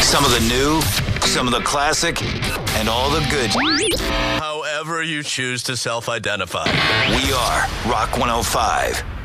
Some of the new, some of the classic, and all the good. However you choose to self-identify. We are Rock 105.